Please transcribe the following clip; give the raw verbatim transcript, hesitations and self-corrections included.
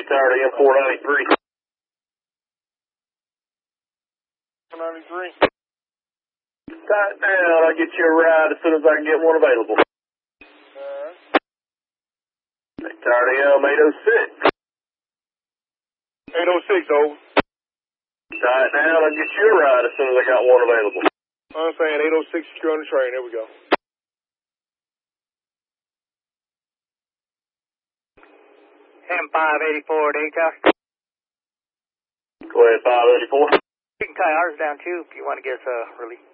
tired of M four ninety-three. four ninety-three. Tight down, I'll get you a ride as soon as I can get one available. Alright. Tired of M eight oh six. eight oh six, over. Tight down, I'll get you a ride as soon as I got one available. I'm saying eight oh six, secure on the train. There we go. M five eighty-four, Daytown. Go ahead, five eighty-four. You can tie ours down too if you want to get us a relief.